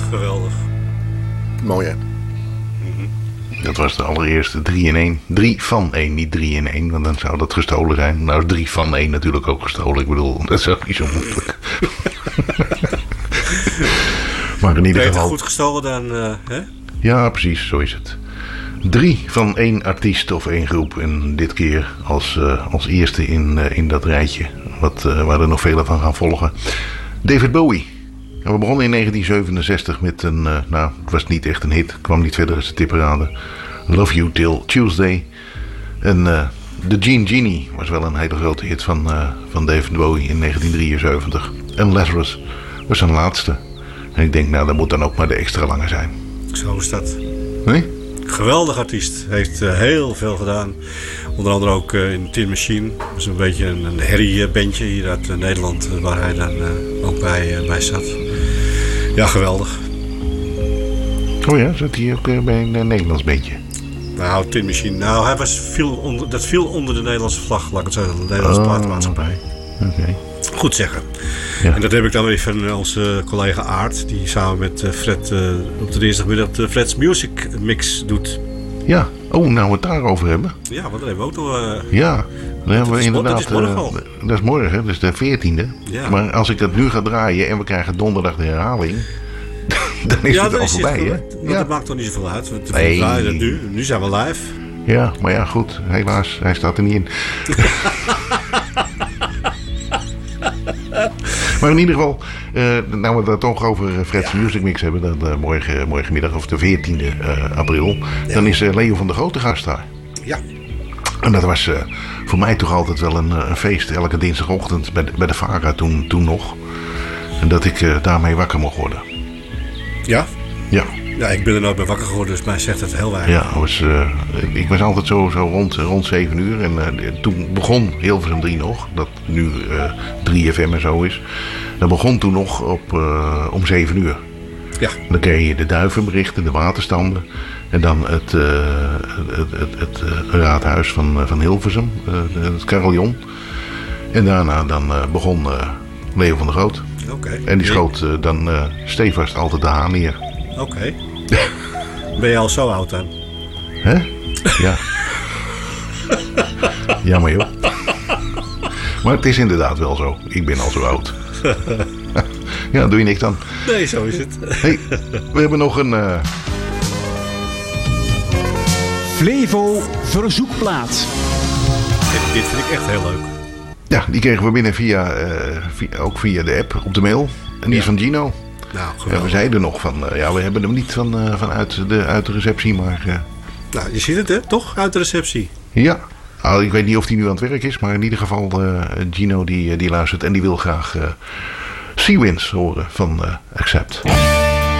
Geweldig. Mooi, hè? Dat was de allereerste 3-in-1. 3 van 1, niet 3-in-1, want dan zou dat gestolen zijn. Nou is 3 van 1 natuurlijk ook gestolen. Ik bedoel, dat is ook niet zo moeilijk. Maar in ieder Beter geval... goed gestolen dan, hè? Ja, precies, zo is het. 3 van 1 artiest of 1 groep. En dit keer als eerste in dat rijtje. Waar er nog vele van gaan volgen. David Bowie. En we begonnen in 1967 met een... nou, het was niet echt een hit. Kwam niet verder als de tipperade. Love You Till Tuesday. En The Gene Genie was wel een hele grote hit van David Bowie in 1973. En Lazarus was zijn laatste. En ik denk, nou, dat moet dan ook maar de extra lange zijn. Zo is dat. Nee? Geweldig artiest. Heeft heel veel gedaan. Onder andere ook in Tin Machine. Dat is een beetje een herriebandje hier uit Nederland. Waar hij dan ook bij zat. Ja, geweldig. Oh ja, zat hij ook bij een Nederlands bandje? Nou, Tin Machine. Nou, hij viel onder de Nederlandse vlag. Laat ik het zeggen. De Nederlandse platenmaatschappij. Oké. Goed zeggen. Ja. En dat heb ik dan weer van onze collega Aart. Die samen met Fred op de dinsdagmiddag de Fred's Music Mix doet. Ja, oh, nou we het daarover hebben. Ja, want dan hebben we ook nog... Ja, dan hebben we inderdaad... Dat is morgen al. Dat is morgen, dus de 14e. Ja. Maar als ik het nu ga draaien en we krijgen donderdag de herhaling... dan is het al voorbij, hè? Ja. Dat maakt toch niet zoveel uit. Want Nee. we draaien het nu. Nu zijn we live. Ja, maar ja, goed. Helaas, hij staat er niet in. Maar in ieder geval, nou we het toch over Fred's Music Mix hebben, dat morgenmiddag of de 14e april, dan is Leo van der Grote gast daar. Ja. En dat was voor mij toch altijd wel een feest, elke dinsdagochtend bij de VARA toen nog. En dat ik daarmee wakker mocht worden. Ja? Ja. Ja, ik ben er nooit bij wakker geworden, dus mij zegt het heel weinig. Ja, ik was altijd zo rond 7 uur. En toen begon Hilversum 3 nog. Dat nu 3FM en zo is. Dat begon toen nog om 7 uur. Ja. Dan kreeg je de duivenberichten, de waterstanden. En dan het raadhuis van Hilversum. Het carillon. En daarna dan begon Leo van der Groot. Oké. En die schoot dan stevast altijd de haan neer. Oké. Ben je al zo oud dan? Hè? Ja. Jammer joh. Maar het is inderdaad wel zo. Ik ben al zo oud. Ja, doe je niks dan. Nee, zo is het. Hey, we hebben nog een... Flevo verzoekplaat. Dit vind ik echt heel leuk. Ja, die kregen we binnen ook via de app op de mail. En die is van Gino. Nou, Ja, geweldig. we zeiden nog van... ja, we hebben hem niet vanuit de receptie, maar... Nou, je ziet het hè, toch? Uit de receptie. Ja. Nou, ik weet niet of hij nu aan het werk is, maar in ieder geval Gino die luistert en die wil graag Sea Winds horen van Accept.